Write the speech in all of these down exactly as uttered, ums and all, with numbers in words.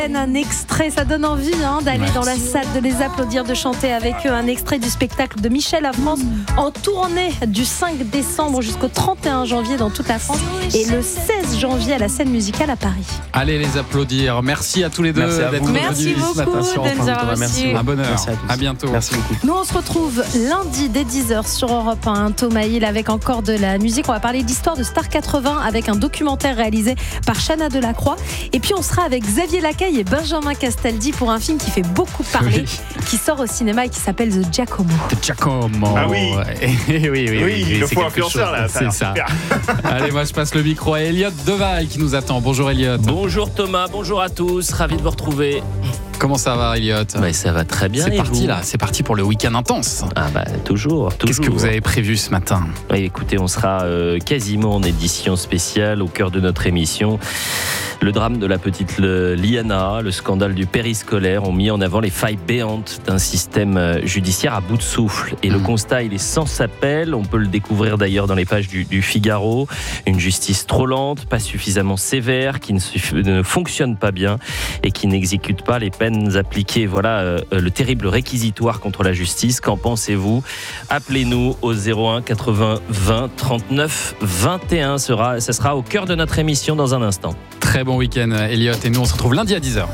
Italienne, un extrait, ça donne envie hein, d'aller ouais. dans la salle, de les applaudir, de chanter avec eux. Un extrait du spectacle de Michel à France en tournée du cinq décembre jusqu'au trente et un janvier dans toute la France et le seize janvier à la scène musicale à Paris. Allez les applaudir. Merci à tous les deux merci d'être venus merci beaucoup ce matin sur de nous avoir reçus. Un bonheur. Merci à, à bientôt. Merci beaucoup. Nous on se retrouve lundi dès dix heures sur Europe un. Thomas Hill avec encore de la musique. On va parler d'histoire de Star quatre-vingts avec un documentaire réalisé par Chana Delacroix. Et puis on sera avec Xavier Lacaille et Benjamin Castaldi pour un film qui fait beaucoup parler, oui. qui sort au cinéma et qui s'appelle The Giacomo. The Giacomo. Ah oui. oui, oui, oui, oui, oui le faux influenceur là. C'est ça. Allez, moi je passe le micro à Elliot Devaille qui nous attend. Bonjour Elliot. Bonjour Thomas, bonjour à tous, ravi de vous retrouver. Comment ça va Elliot? Bah, ça va très bien. C'est et parti vous là, c'est parti pour le week-end intense. Ah bah toujours, toujours. Qu'est-ce que vous avez prévu ce matin? Et écoutez, on sera euh, quasiment en édition spéciale au cœur de notre émission. Le drame de la petite Liana, le scandale du périscolaire ont mis en avant les failles béantes d'un système judiciaire à bout de souffle. Et mmh. le constat, il est sans appel. On peut le découvrir d'ailleurs dans les pages du, du Figaro. Une justice trop lente, pas suffisamment sévère, qui ne, ne fonctionne pas bien et qui n'exécute pas les peines appliquées. Voilà euh, le terrible réquisitoire contre la justice. Qu'en pensez-vous? Appelez-nous au zéro un quatre-vingts vingt trente-neuf vingt et un. Sera, ça sera au cœur de notre émission dans un instant. Très bon week-end, Elliot. Et nous, on se retrouve lundi à dix heures.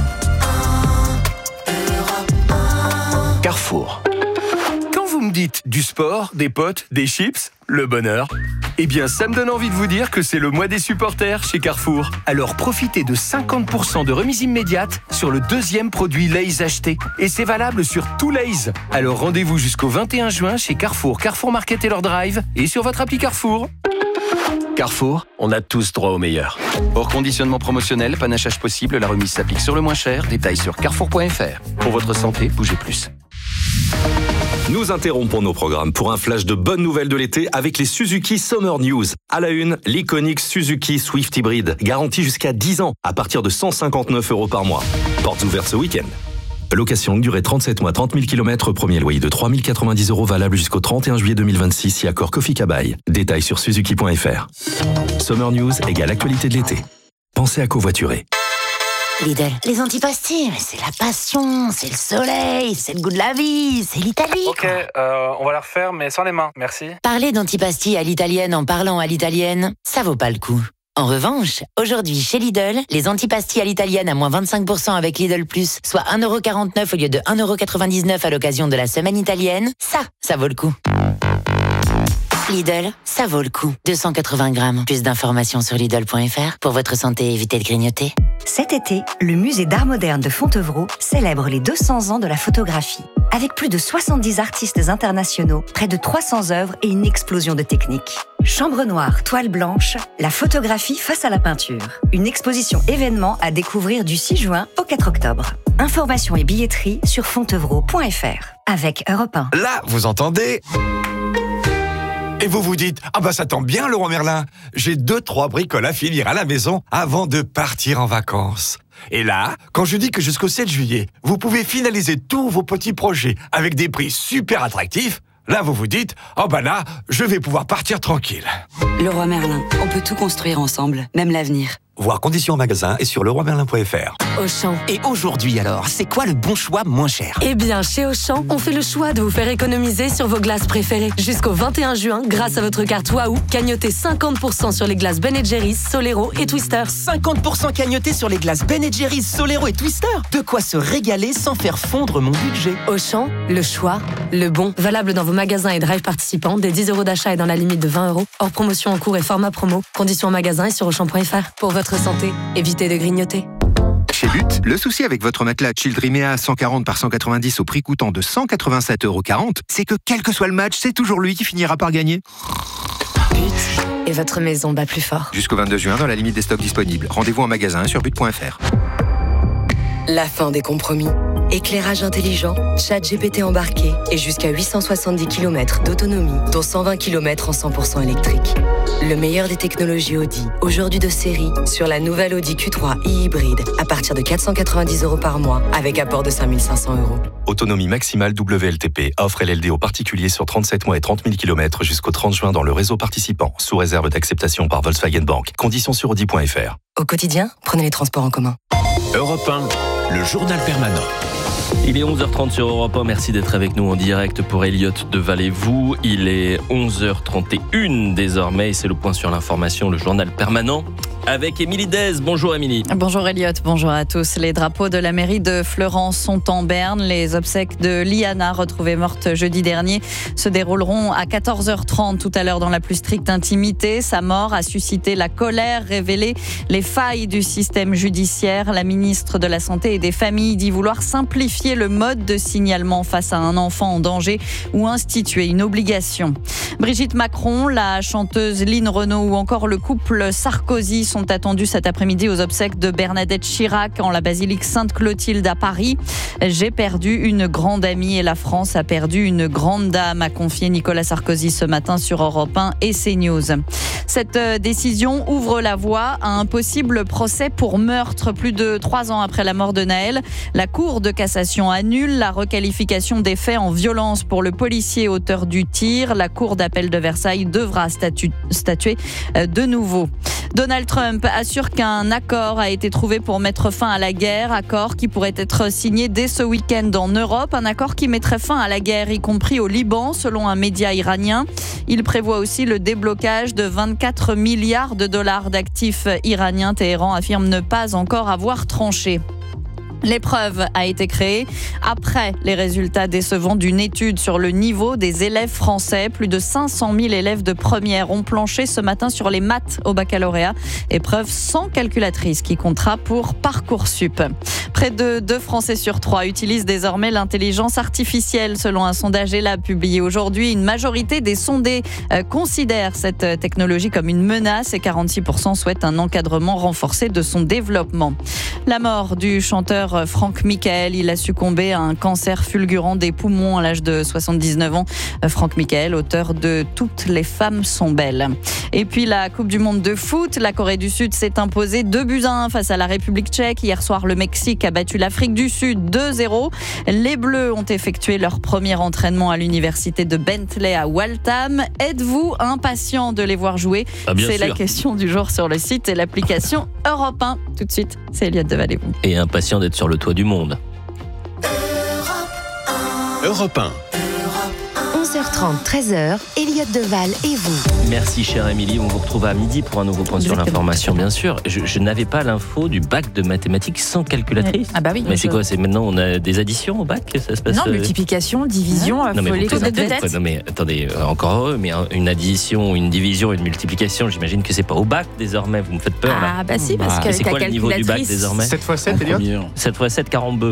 Carrefour. Quand vous me dites du sport, des potes, des chips, le bonheur, eh bien, ça me donne envie de vous dire que c'est le mois des supporters chez Carrefour. Alors, profitez de cinquante pour cent de remise immédiate sur le deuxième produit Lay's acheté. Et c'est valable sur tout Lay's. Alors, rendez-vous jusqu'au vingt et un juin chez Carrefour, Carrefour Market et leur drive et sur votre appli Carrefour. Carrefour, on a tous droit au meilleur. Hors conditionnement promotionnel, panachage possible, la remise s'applique sur le moins cher. Détails sur carrefour point f r. Pour votre santé, bougez plus. Nous interrompons nos programmes pour un flash de bonnes nouvelles de l'été avec les Suzuki Summer News. À la une, l'iconique Suzuki Swift Hybrid, garantie jusqu'à dix ans, à partir de cent cinquante-neuf euros par mois. Portes ouvertes ce week-end. Location longue durée trente-sept mois, trente mille kilomètres, premier loyer de trois mille quatre-vingt-dix euros valable jusqu'au trente et un juillet deux mille vingt-six, si accord Kofi Kabaï. Détails sur suzuki point f r. Summer News égale actualité de l'été. Pensez à covoiturer. Lidl, les antipastilles, c'est la passion, c'est le soleil, c'est le goût de la vie, c'est l'Italie. Ok, euh, on va la refaire, mais sans les mains, merci. Parler d'antipastilles à l'italienne en parlant à l'italienne, ça vaut pas le coup. En revanche, aujourd'hui chez Lidl, les antipastilles à l'italienne à moins vingt-cinq pour cent avec Lidl Plus, soit un euro quarante-neuf au lieu de un euro quatre-vingt-dix-neuf à l'occasion de la semaine italienne, ça, ça vaut le coup. Lidl, ça vaut le coup. deux cent quatre-vingts grammes. Plus d'informations sur Lidl point f r. Pour votre santé, évitez de grignoter. Cet été, le musée d'art moderne de Fontevraud célèbre les deux cents ans de la photographie. Avec plus de soixante-dix artistes internationaux, près de trois cents œuvres et une explosion de techniques. Chambre noire, toile blanche, la photographie face à la peinture. Une exposition événement à découvrir du six juin au quatre octobre. Informations et billetterie sur fontevraud point f r. Avec Europe un. Là, vous entendez ? Et vous vous dites, ah bah ça tombe bien Leroy Merlin, j'ai deux, trois bricoles à finir à la maison avant de partir en vacances. Et là, quand je dis que jusqu'au sept juillet, vous pouvez finaliser tous vos petits projets avec des prix super attractifs, là vous vous dites, oh bah là, je vais pouvoir partir tranquille. Leroy Merlin, on peut tout construire ensemble, même l'avenir. Voir conditions en magasin et sur leroy merlin point f r. Auchan. Et aujourd'hui alors, c'est quoi le bon choix moins cher? Eh bien, chez Auchan, on fait le choix de vous faire économiser sur vos glaces préférées. Jusqu'au vingt et un juin, grâce à votre carte Waouh, cagnotez cinquante pour cent sur les glaces Ben and Jerry's, Solero et Twister. cinquante pour cent cagnoté sur les glaces Ben and Jerry's, Solero et Twister. De quoi se régaler sans faire fondre mon budget. Auchan, le choix, le bon. Valable dans vos magasins et drive participants, des dix euros d'achat et dans la limite de vingt euros. Hors promotion en cours et format promo. Conditions en magasin et sur auchan point f r. Pour votre santé, évitez de grignoter. Chez But, le souci avec votre matelas Childrimea cent quarante par cent quatre-vingt-dix au prix coûtant de cent quatre-vingt-sept euros quarante, c'est que quel que soit le match, c'est toujours lui qui finira par gagner. But, et votre maison bat plus fort. Jusqu'au vingt-deux juin, dans la limite des stocks disponibles. Rendez-vous en magasin sur but point f r. La fin des compromis. Éclairage intelligent, chat G P T embarqué et jusqu'à huit cent soixante-dix kilomètres d'autonomie, dont cent vingt kilomètres en cent pour cent électrique. Le meilleur des technologies Audi, aujourd'hui de série, sur la nouvelle Audi Q trois e-hybride, à partir de quatre cent quatre-vingt-dix euros par mois, avec apport de cinq mille cinq cents euros. Autonomie maximale W L T P, offre L L D aux particuliers sur trente-sept mois et trente mille kilomètres jusqu'au trente juin dans le réseau participant, sous réserve d'acceptation par Volkswagen Bank. Conditions sur audi point f r. Au quotidien, prenez les transports en commun. Europe un, le journal permanent. Il est onze heures trente sur Europe un, merci d'être avec nous en direct pour Elliot Deval et vous. Il est onze heures trente et une désormais, c'est le point sur l'information, le journal permanent. Avec Émilie Dez. Bonjour Émilie. Bonjour Elliot, bonjour à tous. Les drapeaux de la mairie de Fleurance sont en berne. Les obsèques de Liana, retrouvée morte jeudi dernier, se dérouleront à quatorze heures trente tout à l'heure dans la plus stricte intimité. Sa mort a suscité la colère, révélé les failles du système judiciaire. La ministre de la Santé et des Familles dit vouloir simplifier le mode de signalement face à un enfant en danger ou instituer une obligation. Brigitte Macron, la chanteuse Line Renaud ou encore le couple Sarkozy sont attendus cet après-midi aux obsèques de Bernadette Chirac en la basilique Sainte-Clotilde à Paris. J'ai perdu une grande amie et la France a perdu une grande dame, a confié Nicolas Sarkozy ce matin sur Europe un et CNews. Cette décision ouvre la voie à un possible procès pour meurtre plus de trois ans après la mort de Naël. La Cour de cassation annule la requalification des faits en violence pour le policier auteur du tir. La Cour d'appel de Versailles devra statu- statuer de nouveau. Donald Trump assure qu'un accord a été trouvé pour mettre fin à la guerre, accord qui pourrait être signé dès ce week-end en Europe, un accord qui mettrait fin à la guerre, y compris au Liban, selon un média iranien. Il prévoit aussi le déblocage de vingt-quatre milliards de dollars d'actifs iraniens. Téhéran affirme ne pas encore avoir tranché. L'épreuve a été créée après les résultats décevants d'une étude sur le niveau des élèves français. Plus de cinq cent mille élèves de première ont planché ce matin sur les maths au baccalauréat. Épreuve sans calculatrice qui comptera pour Parcoursup. Près de deux Français sur trois utilisent désormais l'intelligence artificielle. Selon un sondage ELAB publié aujourd'hui, une majorité des sondés euh, considèrent cette technologie comme une menace et quarante-six pour cent souhaitent un encadrement renforcé de son développement. La mort du chanteur Franck Michael, il a succombé à un cancer fulgurant des poumons à l'âge de soixante-dix-neuf ans. Franck Michael, auteur de Toutes les femmes sont belles. Et puis la Coupe du monde de foot, la Corée du Sud s'est imposée deux buts à un face à la République tchèque. Hier soir, le Mexique a battu l'Afrique du Sud deux zéro. Les Bleus ont effectué leur premier entraînement à l'université de Bentley à Waltham. Êtes-vous impatient de les voir jouer ? Ah, bien C'est sûr. la question du jour sur le site et l'application Europe un. Tout de suite, c'est Elliot Deval et vous. Et impatient d'être sur le toit du monde. Europe un. onze heures trente, treize heures, Elliot Deval et vous. Merci chère Émilie, on vous retrouve à midi pour un nouveau point sur l'information bien sûr. Je, je n'avais pas l'info du bac de mathématiques sans calculatrice. Ah bah oui. Mais c'est quoi, c'est maintenant on a des additions au bac, ça se passe? Non, euh... multiplication, division, il non, mais faut les vous connaître de plaisantez, tête. quoi. Non mais attendez, euh, encore heureux, mais un- une addition, une division, une multiplication, j'imagine que c'est pas au bac désormais, vous me faites peur là. Ah bah si, parce Et qu'avec c'est la quoi le niveau du bac calculatrice- désormais? sept fois sept, Elliot sept fois sept, quarante-deux.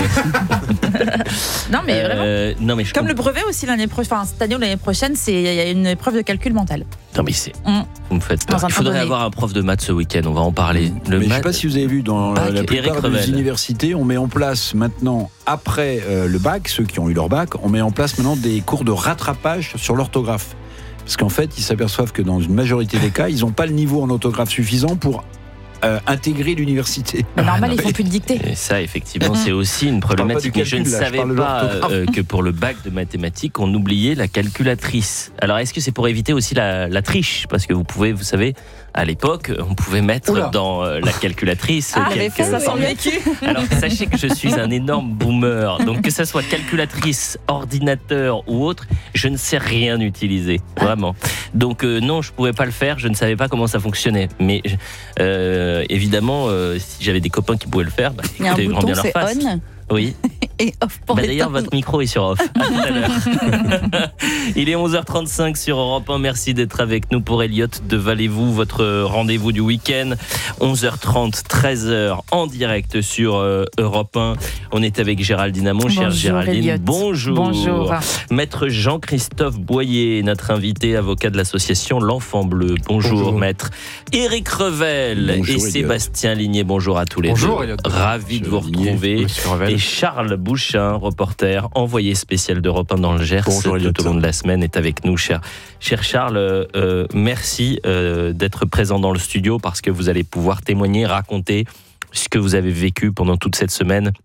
Non mais vraiment. Euh, non mais je Comme comp- le brevet aussi l'année prochaine, enfin cette année ou l'année prochaine, c'est il y a une épreuve de calcul mental. Non mais c'est... Mm. Vous me faites peur. Dans un Il faudrait temps donné. avoir un prof de maths ce week-end, on va en parler. Le Mais je ne maths- sais pas si vous avez vu, dans Bac, la Eric plupart des Revel. universités, on met en place maintenant, après euh, le bac, ceux qui ont eu leur bac, on met en place maintenant des cours de rattrapage sur l'orthographe. Parce qu'en fait, ils s'aperçoivent que dans une majorité des cas, ils n'ont pas le niveau en orthographe suffisant pour euh, intégrer l'université. Mais normal, ils font plus de dictée. Et ça, effectivement, c'est aussi une problématique. du Mais je ne calcul, là, je savais parle de pas l'orthographe. euh, que pour le bac de mathématiques, on oubliait la calculatrice. Alors, est-ce que c'est pour éviter aussi la, la triche? Parce que vous pouvez, vous savez, à l'époque, on pouvait mettre Oula. dans euh, la calculatrice. Ah, quelques- fait ça sans le vécu. Alors, sachez que je suis un énorme boomer. Donc, que ça soit calculatrice, ordinateur ou autre, je ne sais rien utiliser. Vraiment. Donc, euh, non, je ne pouvais pas le faire. Je ne savais pas comment ça fonctionnait. Mais euh, évidemment, euh, si j'avais des copains qui pouvaient le faire, bah, Il y a un écoutez, grand bouton, bien leur c'est face. on Oui. et off pour Bah, les d'ailleurs, temps. votre micro est sur off. À tout à l'heure. Il est onze heures trente-cinq sur Europe un. Merci d'être avec nous pour Elliot Deval et vous, votre rendez-vous du week-end. onze heures trente, treize heures en direct sur euh, Europe un. On est avec Géraldine Amont. Chère Bonjour, Géraldine, Elliot. bonjour. Bonjour. Maître Jean-Christophe Boyer, notre invité, avocat de l'association L'Enfant Bleu. Bonjour, Bonjour. maître. Éric Revel Bonjour, et Elliot. Sébastien Ligné. Bonjour à tous les Bonjour, deux. Elliot. Ravi de vous Monsieur Ligné, retrouver. Monsieur Revel. Et Charles Bouchin, reporter, envoyé spécial d'Europe un dans le Gers, Bonjour, Elliot. tout au long de la semaine, est avec nous, cher, cher Charles. Euh, euh, merci euh, d'être présent dans le studio parce que vous allez pouvoir témoigner, raconter ce que vous avez vécu pendant toute cette semaine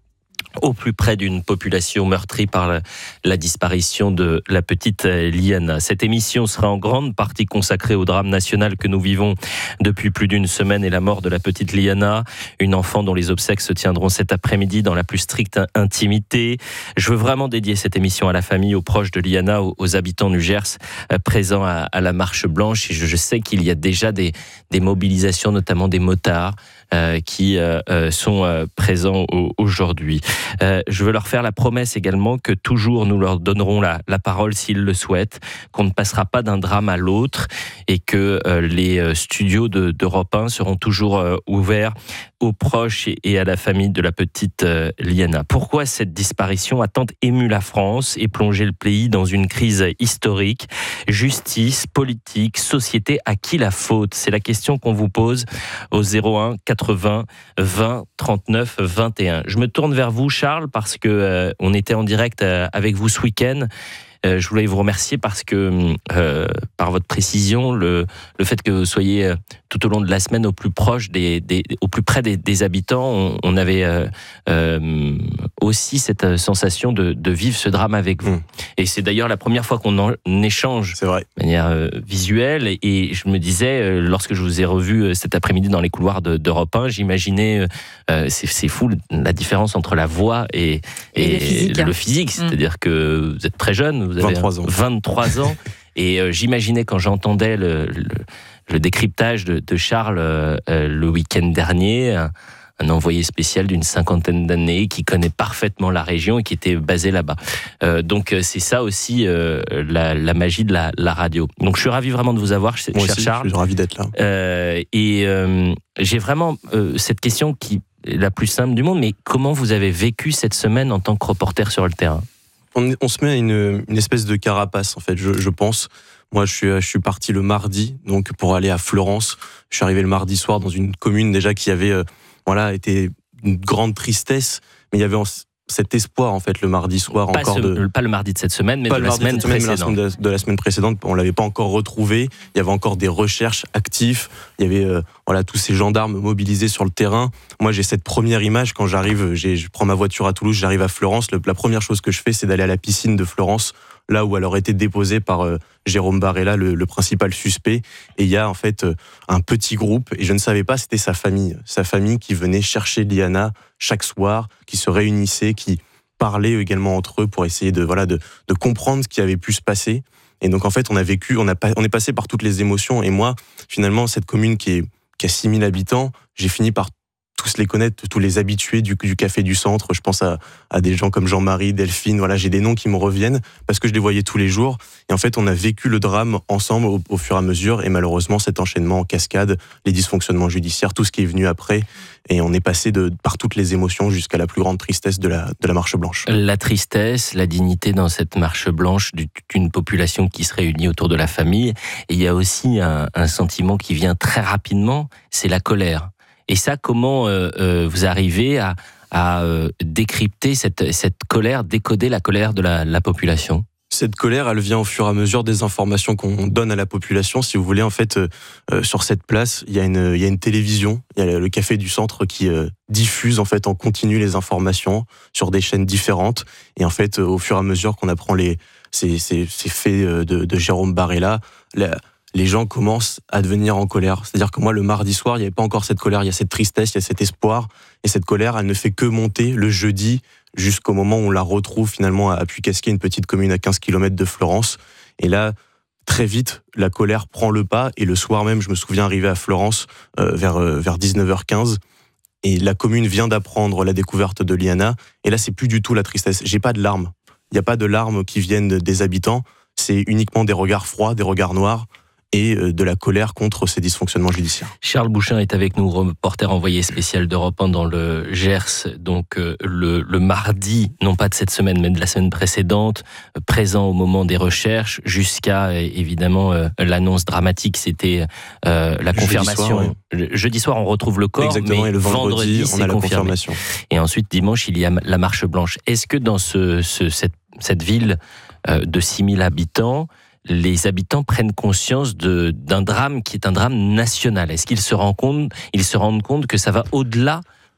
au plus près d'une population meurtrie par la, la disparition de la petite Liana. Cette émission sera en grande partie consacrée au drame national que nous vivons depuis plus d'une semaine et la mort de la petite Liana, une enfant dont les obsèques se tiendront cet après-midi dans la plus stricte intimité. Je veux vraiment dédier cette émission à la famille, aux proches de Liana, aux, aux habitants du Gers euh, présents à, à la Marche Blanche. Et je, je sais qu'il y a déjà des, des mobilisations, notamment des motards, Euh, qui euh, euh, sont euh, présents au, aujourd'hui. Euh, je veux leur faire la promesse également que toujours nous leur donnerons la, la parole s'ils le souhaitent, qu'on ne passera pas d'un drame à l'autre et que euh, les studios de, d'Europe un seront toujours euh, ouverts aux proches et, et à la famille de la petite euh, Liana. Pourquoi cette disparition a tant ému la France et plongé le pays dans une crise historique? Justice, politique, société, à qui la faute? C'est la question qu'on vous pose au zéro un quatre-vingts vingt trente-neuf vingt et un. Je me tourne vers vous, Charles, parce que euh, on était en direct euh, avec vous ce week-end. Euh, je voulais vous remercier parce que, euh, par votre précision, le, le fait que vous soyez euh, tout au long de la semaine au plus proche des, des au plus près des, des habitants, on, on avait euh, euh, aussi cette sensation de, de vivre ce drame avec vous. Mmh. Et c'est d'ailleurs la première fois qu'on en échange c'est vrai. de manière euh, visuelle. Et, et je me disais, euh, lorsque je vous ai revu euh, cet après-midi dans les couloirs de, d'Europe un, j'imaginais, euh, c'est, c'est fou la différence entre la voix et, et, et le physique. Le physique. Mmh. C'est-à-dire que vous êtes très jeune. Vous avez vingt-trois ans. vingt-trois ans. Et euh, j'imaginais quand j'entendais le, le, le décryptage de, de Charles euh, le week-end dernier, un, un envoyé spécial d'une cinquantaine d'années qui connaît parfaitement la région et qui était basé là-bas. Euh, donc c'est ça aussi euh, la, la magie de la, la radio. Donc je suis ravi vraiment de vous avoir, cher Moi aussi, Charles. Je suis ravi d'être là. Euh, et euh, j'ai vraiment euh, cette question qui est la plus simple du monde, mais comment vous avez vécu cette semaine en tant que reporter sur le terrain? On, on se met à une, une espèce de carapace, en fait, je, je pense. Moi, je suis, je suis parti le mardi, donc pour aller à Fleurance. Je suis arrivé le mardi soir dans une commune déjà qui avait, euh, voilà, été une grande tristesse, mais il y avait en, cet espoir, en fait, le mardi soir pas encore ce, de... Pas le mardi de cette semaine, mais pas de le la mardi semaine de cette semaine, précédente. mais la semaine de, de la semaine précédente, on l'avait pas encore retrouvé. Il y avait encore des recherches actives. Il y avait, euh, voilà, tous ces gendarmes mobilisés sur le terrain. Moi, j'ai cette première image quand j'arrive, j'ai, je prends ma voiture à Toulouse, j'arrive à Fleurance. Le, la première chose que je fais, c'est d'aller à la piscine de Fleurance, là où elle aurait été déposée par euh, Jérôme Barella, le, le principal suspect. Et il y a en fait euh, un petit groupe, et je ne savais pas, c'était sa famille. Sa famille qui venait chercher Liana chaque soir, qui se réunissait, qui parlaient également entre eux pour essayer de, voilà, de, de comprendre ce qui avait pu se passer. Et donc en fait, on a vécu, on, a, on est passé par toutes les émotions. Et moi, finalement, cette commune qui, est, qui a six mille habitants, j'ai fini par tous les connaître, tous les habitués du, du Café du Centre. Je pense à, à des gens comme Jean-Marie, Delphine. Voilà, j'ai des noms qui me reviennent parce que je les voyais tous les jours. Et en fait, on a vécu le drame ensemble au, au fur et à mesure. Et malheureusement, cet enchaînement en cascade, les dysfonctionnements judiciaires, tout ce qui est venu après. Et on est passé de, par toutes les émotions jusqu'à la plus grande tristesse de la, de la Marche Blanche. La tristesse, la dignité dans cette Marche Blanche d'une population qui se réunit autour de la famille. Et il y a aussi un, un sentiment qui vient très rapidement, c'est la colère. Et ça, comment euh, euh, vous arrivez à, à euh, décrypter cette, cette colère, décoder la colère de la, la population? Cette colère, elle vient au fur et à mesure des informations qu'on donne à la population. Si vous voulez, en fait, euh, sur cette place, il y a une, il y a une télévision, il y a le Café du Centre qui euh, diffuse en fait en continu les informations sur des chaînes différentes. Et en fait, au fur et à mesure qu'on apprend les ces, ces, ces faits de, de Jérôme Barella, la, les gens commencent à devenir en colère. C'est-à-dire que moi, le mardi soir, il n'y avait pas encore cette colère, il y a cette tristesse, il y a cet espoir. Et cette colère, elle ne fait que monter le jeudi jusqu'au moment où on la retrouve finalement à Puy-Casquier, une petite commune à quinze kilomètres de Fleurance. Et là, très vite, la colère prend le pas. Et le soir même, je me souviens arriver à Fleurance euh, vers, euh, vers dix-neuf heures quinze. Et la commune vient d'apprendre la découverte de Liana. Et là, c'est plus du tout la tristesse. J'ai pas de larmes. Il n'y a pas de larmes qui viennent des habitants. C'est uniquement des regards froids, des regards noirs. Et de la colère contre ces dysfonctionnements judiciaires. Charles Bouchin est avec nous, reporter envoyé spécial d'Europe un dans le Gers, donc le, le mardi, non pas de cette semaine, mais de la semaine précédente, présent au moment des recherches, jusqu'à évidemment l'annonce dramatique, c'était euh, la jeudi confirmation. Soir, oui. Jeudi soir, on retrouve le corps, exactement, mais et le vendredi, vendredi on a la confirmé. confirmation. Et ensuite, dimanche, il y a la Marche Blanche. Est-ce que dans ce, ce, cette, cette ville euh, de six mille habitants, les habitants prennent conscience de, d'un drame qui est un drame national? Est-ce qu'ils se rendent compte, ils se rendent compte que ça va au-delà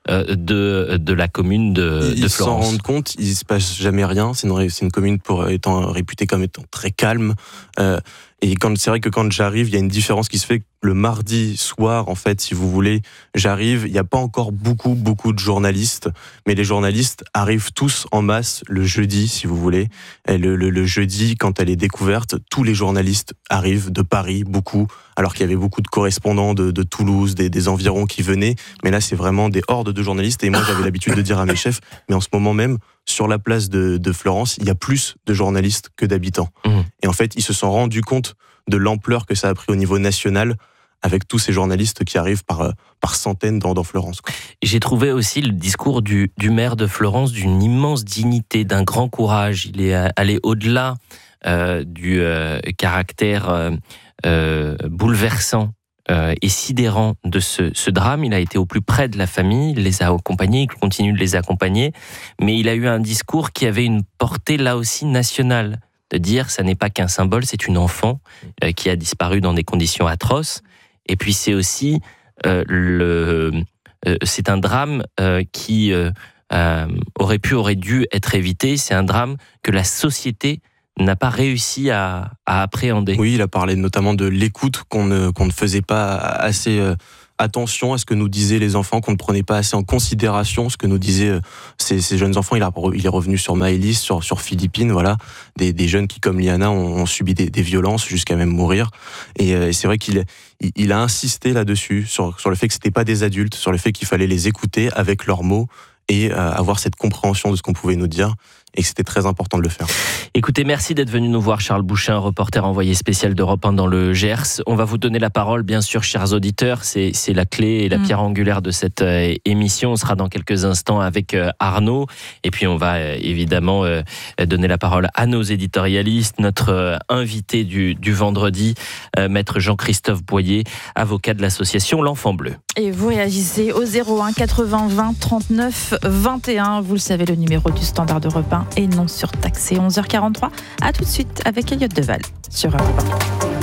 euh, de, de la commune de, ils de Florence. Ils s'en rendent compte, il ne se passe jamais rien. C'est une, c'est une commune pour étant réputée comme étant très calme. Euh, et quand, c'est vrai que quand j'arrive, il y a une différence qui se fait. Le mardi soir, en fait, si vous voulez, j'arrive, il n'y a pas encore beaucoup, beaucoup de journalistes, mais les journalistes arrivent tous en masse le jeudi, si vous voulez. Et le, le, le jeudi, quand elle est découverte, tous les journalistes arrivent de Paris, beaucoup, alors qu'il y avait beaucoup de correspondants de, de Toulouse, des, des environs qui venaient. Mais là, c'est vraiment des hordes de journalistes. Et moi, j'avais l'habitude de dire à mes chefs, mais en ce moment même, sur la place de, de Florence, il y a plus de journalistes que d'habitants. Mmh. Et en fait, ils se sont rendus compte de l'ampleur que ça a pris au niveau national, avec tous ces journalistes qui arrivent par, par centaines dans, dans Florence. Quoi. J'ai trouvé aussi le discours du, du maire de Florence d'une immense dignité, d'un grand courage. Il est allé au-delà euh, du euh, caractère euh, euh, bouleversant euh, et sidérant de ce, ce drame. Il a été au plus près de la famille, il les a accompagnés, il continue de les accompagner, mais il a eu un discours qui avait une portée là aussi nationale, de dire ça n'est pas qu'un symbole, c'est une enfant euh, qui a disparu dans des conditions atroces. Et puis c'est aussi euh, le, euh, c'est un drame euh, qui euh, euh, aurait pu, aurait dû être évité. C'est un drame que la société n'a pas réussi à, à appréhender. Oui, il a parlé notamment de l'écoute qu'on ne, qu'on ne faisait pas assez euh, attention à ce que nous disaient les enfants, qu'on ne prenait pas assez en considération ce que nous disaient euh, ces, ces jeunes enfants. Il, a, il est revenu sur Maëlys, sur, sur Philippine, voilà, des, des jeunes qui, comme Liana, ont, ont subi des, des violences jusqu'à même mourir. Et, euh, et c'est vrai qu'il il, il a insisté là-dessus, sur, sur le fait que c'était pas des adultes, sur le fait qu'il fallait les écouter avec leurs mots et euh, avoir cette compréhension de ce qu'on pouvait nous dire, et que c'était très important de le faire. Écoutez, merci d'être venu nous voir, Charles Bouchin, reporter envoyé spécial d'Europe un dans le Gers. On va vous donner la parole, bien sûr, chers auditeurs. C'est, c'est la clé et la mmh. pierre angulaire de cette euh, émission. On sera dans quelques instants avec euh, Arnaud. Et puis, on va euh, évidemment euh, donner la parole à nos éditorialistes. Notre euh, invité du, du vendredi, euh, maître Jean-Christophe Boyer, avocat de l'association L'Enfant Bleu. Et vous réagissez au zéro un quatre-vingts vingt trente-neuf vingt et un. Vous le savez, le numéro du standard d'Europe un et non surtaxé. onze heures quarante-trois. À tout de suite avec Elliot Deval sur Europe un.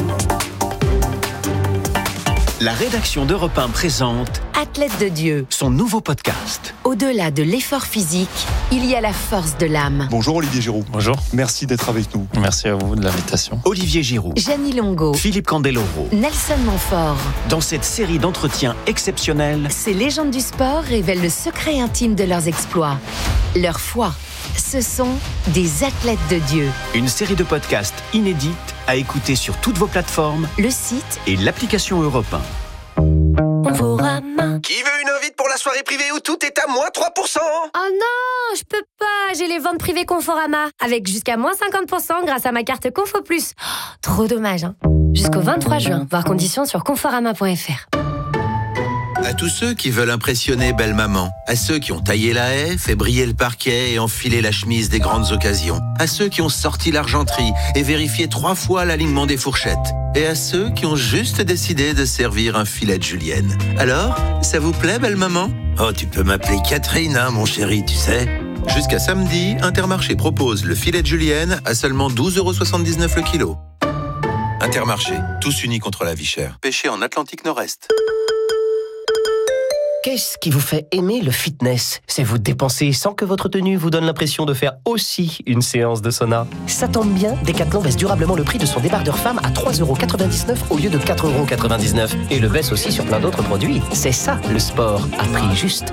La rédaction d'Europe un présente Athlète de Dieu, son nouveau podcast. Au-delà de l'effort physique, il y a la force de l'âme. Bonjour Olivier Giroud. Bonjour. Merci d'être avec nous. Merci à vous de l'invitation. Olivier Giroud. Gianni Longo. Philippe Candeloro. Nelson Montfort. Dans cette série d'entretiens exceptionnels, ces légendes du sport révèlent le secret intime de leurs exploits, leur foi. Ce sont des athlètes de Dieu. Une série de podcasts inédites à écouter sur toutes vos plateformes, le site et l'application Europe un. Conforama. Qui veut une invite pour la soirée privée où tout est à moins trois pour cent? Oh non, je peux pas, j'ai les ventes privées Conforama, avec jusqu'à moins cinquante pour cent grâce à ma carte Confo Plus. Oh, trop dommage, hein. Jusqu'au vingt-trois juin, voir conditions sur conforama point f r. À tous ceux qui veulent impressionner belle maman, à ceux qui ont taillé la haie, fait briller le parquet et enfilé la chemise des grandes occasions, à ceux qui ont sorti l'argenterie et vérifié trois fois l'alignement des fourchettes, et à ceux qui ont juste décidé de servir un filet de julienne. Alors, ça vous plaît, belle maman? Oh, tu peux m'appeler Catherine, hein, mon chéri, tu sais. Jusqu'à samedi, Intermarché propose le filet de julienne à seulement douze euros soixante-dix-neuf le kilo. Intermarché, tous unis contre la vie chère. Pêché en Atlantique Nord-Est. Qu'est-ce qui vous fait aimer le fitness? C'est vous dépenser sans que votre tenue vous donne l'impression de faire aussi une séance de sauna. Ça tombe bien, Decathlon baisse durablement le prix de son débardeur femme à trois euros quatre-vingt-dix-neuf au lieu de quatre euros quatre-vingt-dix-neuf. Et le baisse aussi sur plein d'autres produits. C'est ça, le sport, à prix juste.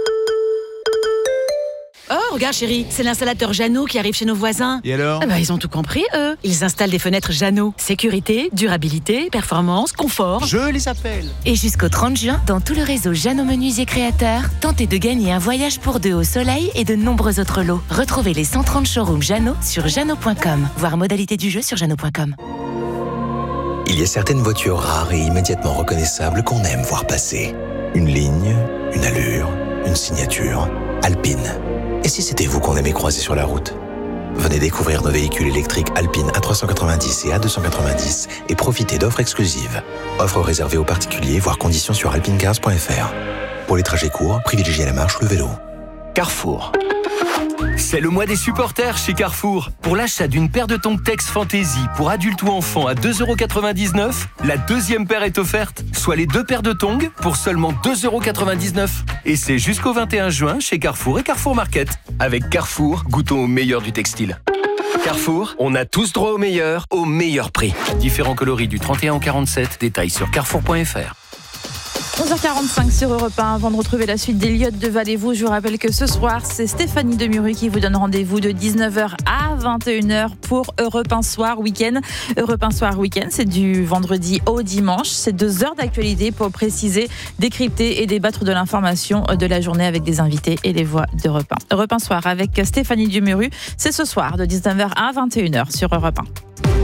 Oh, regarde chérie, c'est l'installateur Jeannot qui arrive chez nos voisins. Et alors? Ah bah, ils ont tout compris, eux. Ils installent des fenêtres Jeannot. Sécurité, durabilité, performance, confort. Je les appelle. Et jusqu'au trente juin, dans tout le réseau Jeannot Menuisier Créateurs, tentez de gagner un voyage pour deux au soleil et de nombreux autres lots. Retrouvez les cent trente showrooms Jeannot sur jeannot point com. Voir modalité du jeu sur jeannot point com. Il y a certaines voitures rares et immédiatement reconnaissables qu'on aime voir passer. Une ligne, une allure, une signature. Alpine. Et si c'était vous qu'on aimait croiser sur la route? Venez découvrir nos véhicules électriques Alpine A trois cent quatre-vingt-dix et A deux cent quatre-vingt-dix et profitez d'offres exclusives. Offres réservées aux particuliers, voire conditions sur alpine cars point f r. Pour les trajets courts, privilégiez la marche ou le vélo. Carrefour. C'est le mois des supporters chez Carrefour. Pour l'achat d'une paire de tongs Tex Fantasy pour adultes ou enfants à deux euros quatre-vingt-dix-neuf, la deuxième paire est offerte, soit les deux paires de tongs pour seulement deux euros quatre-vingt-dix-neuf. Et c'est jusqu'au vingt et un juin chez Carrefour et Carrefour Market. Avec Carrefour, goûtons au meilleur du textile. Carrefour, on a tous droit au meilleur, au meilleur prix. Différents coloris du trente et un au quarante-sept, détails sur carrefour point f r. onze heures quarante-cinq sur Europe un. Avant de retrouver la suite d'Eliott Deval et vous, je vous rappelle que ce soir, c'est Stéphanie Demuru qui vous donne rendez-vous de dix-neuf heures à vingt et une heures pour Europe un Soir Week-end. Europe un Soir Week-end, c'est du vendredi au dimanche. C'est deux heures d'actualité pour préciser, décrypter et débattre de l'information de la journée avec des invités et des voix d'Europe un. Europe un Soir avec Stéphanie Demuru, c'est ce soir de dix-neuf heures à vingt et une heures sur Europe un.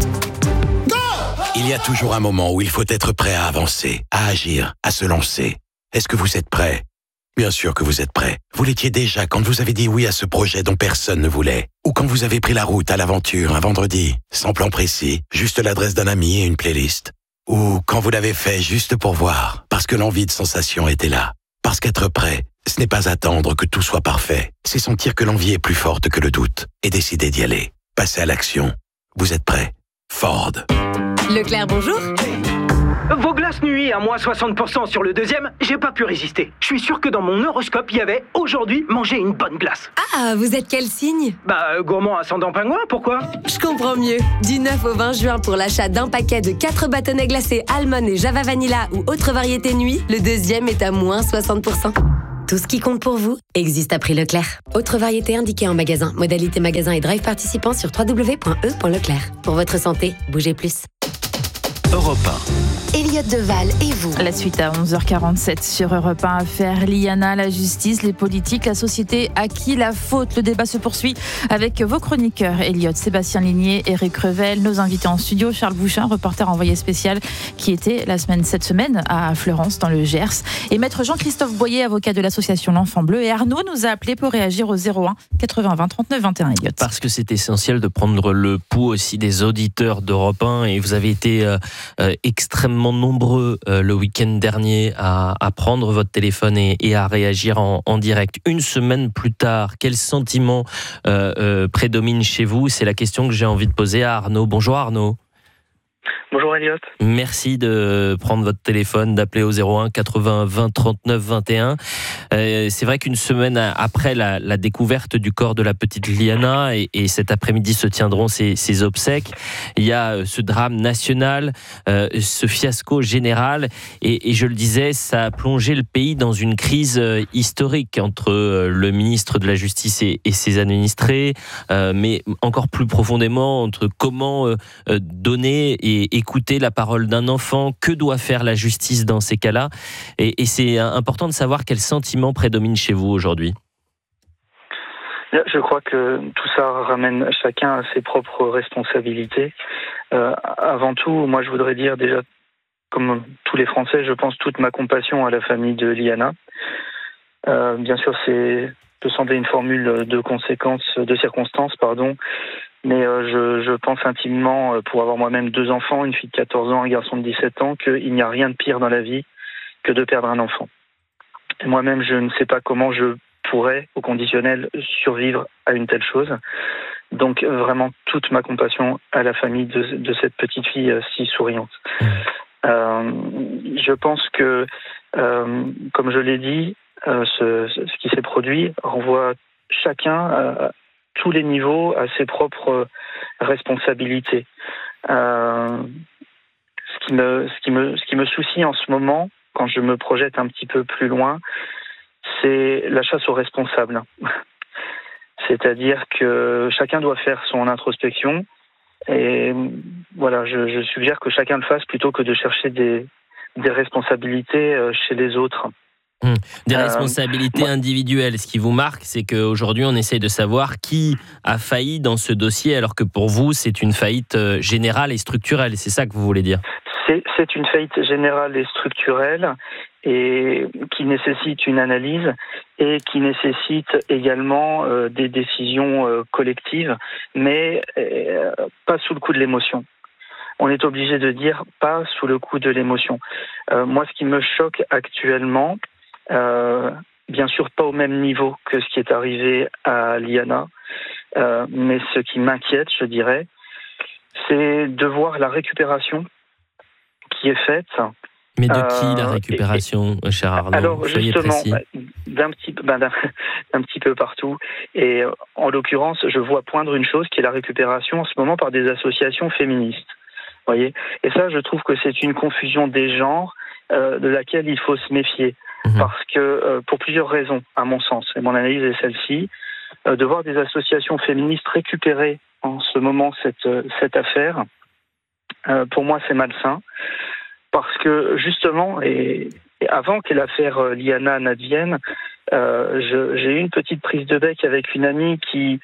Il y a toujours un moment où il faut être prêt à avancer, à agir, à se lancer. Est-ce que vous êtes prêt ? Bien sûr que vous êtes prêt. Vous l'étiez déjà quand vous avez dit oui à ce projet dont personne ne voulait. Ou quand vous avez pris la route à l'aventure un vendredi, sans plan précis, juste l'adresse d'un ami et une playlist. Ou quand vous l'avez fait juste pour voir, parce que l'envie de sensation était là. Parce qu'être prêt, ce n'est pas attendre que tout soit parfait. C'est sentir que l'envie est plus forte que le doute et décider d'y aller. Passer à l'action. Vous êtes prêt ? Ford. Leclerc, bonjour. Vos glaces nuit à moins soixante pour cent sur le deuxième, j'ai pas pu résister. Je suis sûr que dans mon horoscope, il y avait aujourd'hui manger une bonne glace. Ah, vous êtes quel signe ? Bah, gourmand ascendant pingouin, pourquoi ? Je comprends mieux. Du neuf au vingt juin, pour l'achat d'un paquet de quatre bâtonnets glacés Almond et Java Vanilla ou autre variété nuit, le deuxième est à moins soixante pour cent. Tout ce qui compte pour vous existe à prix Leclerc. Autre variété indiquée en magasin. Modalité magasin et drive participant sur w w w point e point leclerc. Pour votre santé, bougez plus. Europe un. Eliott Deval et vous. La suite à onze heures quarante-sept sur Europe un. Affaire Liana, la justice, les politiques, la société. À qui la faute ? Le débat se poursuit avec vos chroniqueurs Eliott, Sébastien Ligné, Éric Revel, nos invités en studio, Charles Bouchin, reporter envoyé spécial qui était la semaine, cette semaine à Fleurance dans le Gers, et maître Jean-Christophe Boyer, avocat de l'association L'Enfant Bleu. Et Arnaud nous a appelé pour réagir au zéro un quatre-vingts vingt trente-neuf vingt et un. Eliott. Parce que c'est essentiel de prendre le pouls aussi des auditeurs d'Europe un, et vous avez été euh, euh, extrêmement nombreux euh, le week-end dernier à, à prendre votre téléphone et, et à réagir en, en direct. Une semaine plus tard, quel sentiment euh, euh, prédomine chez vous ? C'est la question que j'ai envie de poser à Arnaud. Bonjour Arnaud. Bonjour Eliott. Merci de prendre votre téléphone, d'appeler au zéro un quatre-vingts vingt trente-neuf vingt et un. Euh, c'est vrai qu'une semaine après la, la découverte du corps de la petite Liana, et, et cet après-midi se tiendront ses, ses obsèques, il y a ce drame national, euh, ce fiasco général, et, et je le disais, ça a plongé le pays dans une crise historique entre le ministre de la Justice et, et ses administrés, euh, mais encore plus profondément entre comment euh, donner et écouter la parole d'un enfant, que doit faire la justice dans ces cas-là, et, et c'est important de savoir quel sentiment prédomine chez vous aujourd'hui. Je crois que tout ça ramène chacun à ses propres responsabilités. Euh, avant tout, moi je voudrais dire déjà, comme tous les Français, je pense toute ma compassion à la famille de Liana. Euh, bien sûr, c'est peut sembler une formule de conséquences, de circonstances, pardon, mais euh, je, je pense intimement, euh, pour avoir moi-même deux enfants, une fille de quatorze ans, un garçon de dix-sept ans, qu'il n'y a rien de pire dans la vie que de perdre un enfant. Et moi-même, je ne sais pas comment je pourrais, au conditionnel, survivre à une telle chose. Donc euh, vraiment toute ma compassion à la famille de, de cette petite fille euh, si souriante. Euh, je pense que, euh, comme je l'ai dit, euh, ce, ce qui s'est produit renvoie chacun à tous les niveaux à ses propres responsabilités. Euh, ce qui me, ce qui me, ce qui me soucie en ce moment, quand je me projette un petit peu plus loin, c'est la chasse aux responsables. C'est-à-dire que chacun doit faire son introspection, et voilà, je, je suggère que chacun le fasse plutôt que de chercher des, des responsabilités chez les autres. Mmh. Des responsabilités euh, individuelles. Ce qui vous marque, c'est qu'aujourd'hui, on essaye de savoir qui a failli dans ce dossier, alors que pour vous, c'est une faillite générale et structurelle. C'est ça que vous voulez dire ? C'est, c'est une faillite générale et structurelle, et qui nécessite une analyse et qui nécessite également euh, des décisions euh, collectives, mais euh, pas sous le coup de l'émotion. On est obligé de dire pas sous le coup de l'émotion. Euh, moi, ce qui me choque actuellement, Euh, bien sûr pas au même niveau que ce qui est arrivé à Liana, euh, mais ce qui m'inquiète, je dirais, c'est de voir la récupération qui est faite. Mais de qui la récupération, euh, et, cher Arnaud? Alors Soyez justement, précis. d'un petit, ben, d'un, d'un petit peu partout. Et en l'occurrence, je vois poindre une chose qui est la récupération en ce moment par des associations féministes. Voyez. Et ça, je trouve que c'est une confusion des genres euh, de laquelle il faut se méfier. Mmh. Parce que, euh, pour plusieurs raisons, à mon sens, et mon analyse est celle-ci, euh, de voir des associations féministes récupérer en ce moment cette, cette affaire, euh, pour moi, c'est malsain. Parce que justement, et, et avant que l'affaire Liana n'advienne, euh, je, j'ai eu une petite prise de bec avec une amie qui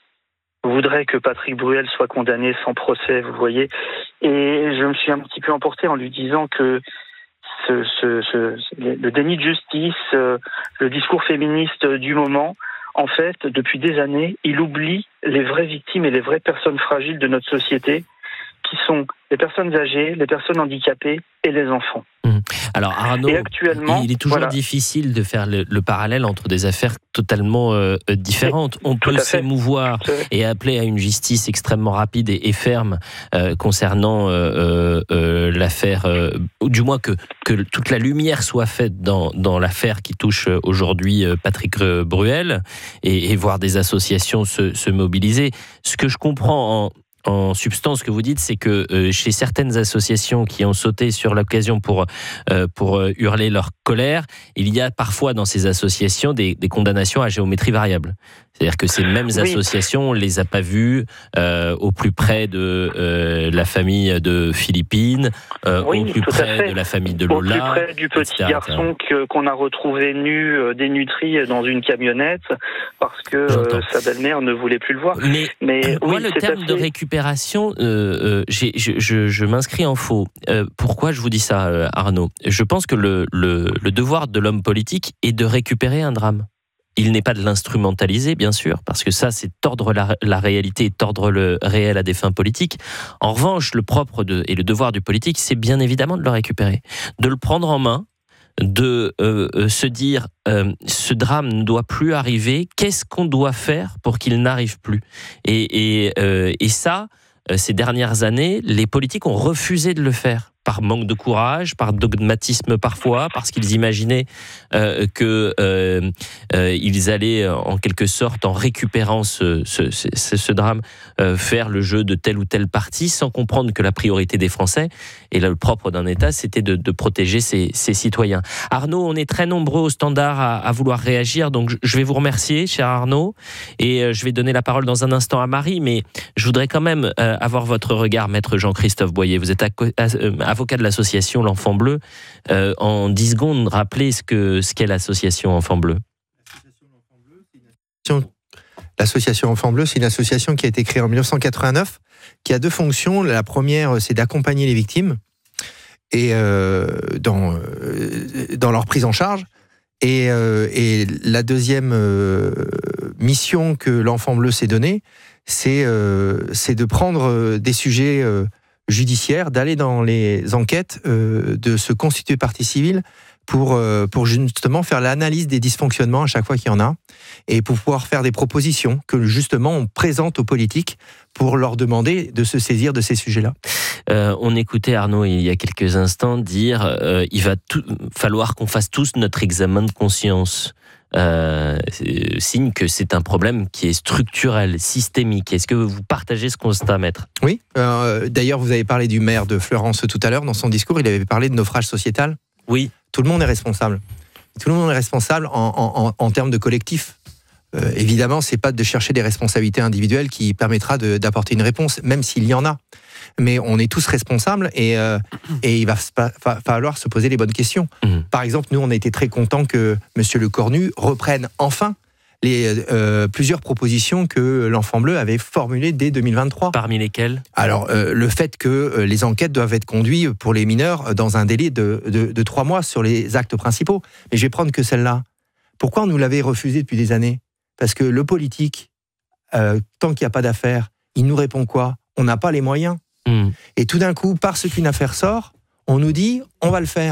voudrait que Patrick Bruel soit condamné sans procès, vous voyez. Et je me suis un petit peu emporté en lui disant que ce, ce, ce, le déni de justice, euh, le discours féministe du moment, en fait, depuis des années, il oublie les vraies victimes et les vraies personnes fragiles de notre société, qui sont les personnes âgées, les personnes handicapées et les enfants. Mmh. Alors Arnaud, il est toujours voilà. difficile de faire le, le parallèle entre des affaires totalement euh, différentes. On peut s'émouvoir et appeler à une justice extrêmement rapide et, et ferme euh, concernant euh, euh, l'affaire, euh, ou du moins que, que toute la lumière soit faite dans, dans l'affaire qui touche aujourd'hui Patrick Bruel et, et voir des associations se, se mobiliser. Ce que je comprends en En substance, ce que vous dites, c'est que euh, chez certaines associations qui ont sauté sur l'occasion pour, euh, pour euh, hurler leur colère, il y a parfois dans ces associations des, des condamnations à géométrie variable. C'est-à-dire que ces mêmes oui. associations, on ne les a pas vues euh, au plus près de euh, la famille de Philippine, euh, oui, au plus près de la famille de Lola. Au plus près du petit et cetera garçon que, qu'on a retrouvé nu, euh, dénutri dans une camionnette parce que euh, sa belle-mère ne voulait plus le voir. Mais, Mais moi, oui, le terme assez... de récupération, euh, euh, j'ai, je, je, je m'inscris en faux. Euh, pourquoi je vous dis ça, euh, Arnaud ? Je pense que le, le, le devoir de l'homme politique est de récupérer un drame. Il n'est pas de l'instrumentaliser, bien sûr, parce que ça, c'est tordre la, la réalité et tordre le réel à des fins politiques. En revanche, le propre de, et le devoir du politique, c'est bien évidemment de le récupérer, de le prendre en main, de euh, se dire euh, ce drame ne doit plus arriver, qu'est-ce qu'on doit faire pour qu'il n'arrive plus ? Et, et, euh, et ça, euh, ces dernières années, les politiques ont refusé de le faire. Par manque de courage, par dogmatisme parfois, parce qu'ils imaginaient euh, que euh, euh, ils allaient en quelque sorte, en récupérant ce, ce, ce, ce drame, euh, faire le jeu de tel ou tel parti, sans comprendre que la priorité des Français, et là, le propre d'un État, c'était de, de protéger ses, ses citoyens. Arnaud, on est très nombreux au standard à, à vouloir réagir, donc je vais vous remercier, cher Arnaud, et je vais donner la parole dans un instant à Marie, mais je voudrais quand même euh, avoir votre regard, maître Jean-Christophe Boyer. Vous êtes à, à, à avocat de l'association L'Enfant Bleu. Euh, en dix secondes, rappelez ce, que, ce qu'est l'association Enfant Bleu. L'association Enfant Bleu, c'est une association qui a été créée en dix-neuf cent quatre-vingt-neuf, qui a deux fonctions. La première, c'est d'accompagner les victimes et euh, dans, euh, dans leur prise en charge. Et, euh, et la deuxième euh, mission que l'Enfant Bleu s'est donnée, c'est, euh, c'est de prendre des sujets euh, judiciaire, d'aller dans les enquêtes, euh, de se constituer partie civile pour, euh, pour justement faire l'analyse des dysfonctionnements à chaque fois qu'il y en a et pour pouvoir faire des propositions que justement on présente aux politiques pour leur demander de se saisir de ces sujets-là. Euh, on écoutait Arnaud il y a quelques instants dire euh, il va tout, falloir qu'on fasse tous notre examen de conscience. Euh, signe que c'est un problème qui est structurel, systémique. Est-ce que vous partagez ce constat, maître ? Oui. Euh, d'ailleurs, vous avez parlé du maire de Fleurance tout à l'heure. Dans son discours, il avait parlé de naufrage sociétal. Oui. Tout le monde est responsable. Tout le monde est responsable en, en, en termes de collectif. Euh, évidemment, c'est pas de chercher des responsabilités individuelles qui permettra de, d'apporter une réponse, même s'il y en a. Mais on est tous responsables et, euh, et il va fa- falloir se poser les bonnes questions. Mmh. Par exemple, nous, on a été très contents que M. Le Cornu reprenne enfin les, euh, plusieurs propositions que l'Enfant Bleu avait formulées dès deux mille vingt-trois. Parmi lesquelles ? Alors, euh, le fait que euh, les enquêtes doivent être conduites pour les mineurs dans un délai de, de, de trois mois sur les actes principaux. Mais je vais prendre que celle-là. Pourquoi on nous l'avait refusée depuis des années ? Parce que le politique, euh, tant qu'il n'y a pas d'affaire, il nous répond quoi ? On n'a pas les moyens. Mmh. Et tout d'un coup, parce qu'une affaire sort, on nous dit on va le faire.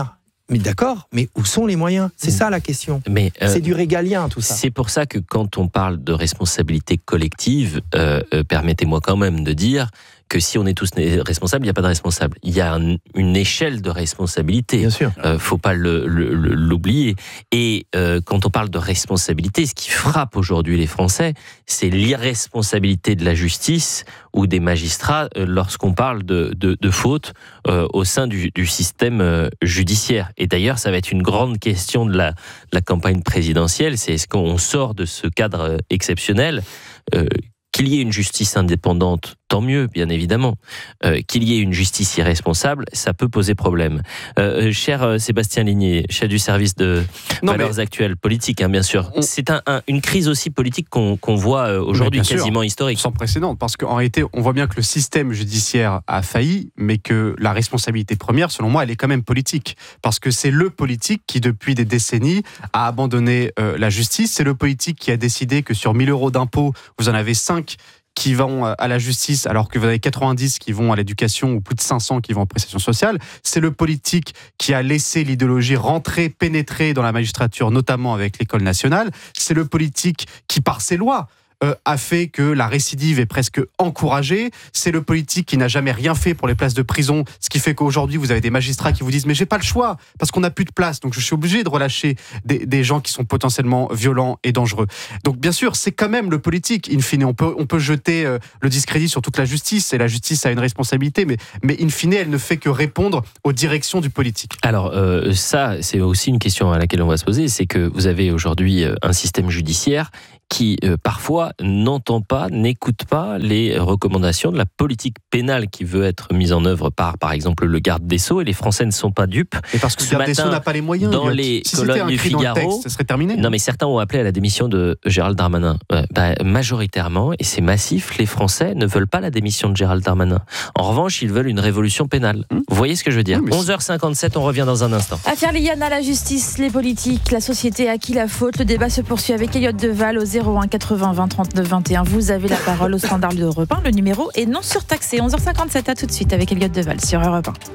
Mais d'accord, mais où sont les moyens? C'est ça la question. Mais, euh, c'est du régalien tout ça. C'est pour ça que quand on parle de responsabilité collective, euh, euh, permettez-moi quand même de dire que si on est tous responsables, il n'y a pas de responsable. Il y a un, une échelle de responsabilité. Bien sûr. Euh, faut pas le, le, le, l'oublier. Et euh, quand on parle de responsabilité, ce qui frappe aujourd'hui les Français, c'est l'irresponsabilité de la justice ou des magistrats euh, lorsqu'on parle de, de, de fautes euh, au sein du, du système euh, judiciaire. Et d'ailleurs, ça va être une grande question de la, de la campagne présidentielle. C'est est-ce qu'on sort de ce cadre exceptionnel euh, qu'il y ait une justice indépendante, tant mieux, bien évidemment. Euh, qu'il y ait une justice irresponsable, ça peut poser problème. Euh, cher euh, Sébastien Ligné, chef du service de non, valeurs mais... actuelles politiques, hein, bien sûr. On... C'est un, un, une crise aussi politique qu'on, qu'on voit euh, aujourd'hui, quasiment sûr, historique. Sans précédent, parce qu'en réalité, on voit bien que le système judiciaire a failli, mais que la responsabilité première, selon moi, elle est quand même politique. Parce que c'est le politique qui, depuis des décennies, a abandonné euh, la justice. C'est le politique qui a décidé que sur mille euros d'impôts, vous en avez cinq qui vont à la justice alors que vous avez quatre-vingt-dix qui vont à l'éducation ou plus de cinq cents qui vont aux prestations sociales. C'est le politique qui a laissé l'idéologie rentrer, pénétrer dans la magistrature, notamment avec l'École nationale. C'est le politique qui, par ses lois, euh, a fait que la récidive est presque encouragée. C'est le politique qui n'a jamais rien fait pour les places de prison, ce qui fait qu'aujourd'hui, vous avez des magistrats qui vous disent « mais j'ai pas le choix, parce qu'on n'a plus de place, donc je suis obligé de relâcher des, des gens qui sont potentiellement violents et dangereux ». Donc bien sûr, c'est quand même le politique. In fine, on peut, on peut jeter euh, le discrédit sur toute la justice, et la justice a une responsabilité, mais, mais in fine, elle ne fait que répondre aux directions du politique. Alors euh, ça, c'est aussi une question à laquelle on va se poser, c'est que vous avez aujourd'hui un système judiciaire qui euh, parfois n'entend pas, n'écoute pas les recommandations de la politique pénale qui veut être mise en œuvre par, par exemple, le garde des Sceaux, et les Français ne sont pas dupes. Et parce que le garde des Sceaux n'a pas les moyens. Dans les si colonnes du Figaro, texte, ça serait terminé. Non, mais certains ont appelé à la démission de Gérald Darmanin. Euh, bah, majoritairement, et c'est massif, les Français ne veulent pas la démission de Gérald Darmanin. En revanche, ils veulent une révolution pénale. Mmh. Vous voyez ce que je veux dire? oui, onze heures cinquante-sept, on revient dans un instant. Affaire Liana, la justice, les politiques, la société, à qui la faute? Le débat se poursuit avec Elliott Deval au zéro un quatre-vingts vingt trente-neuf vingt et un. Vous avez la parole au standard de Europe un. Le numéro est non surtaxé. onze heures cinquante-sept, à tout de suite avec Elliott Deval sur Europe un.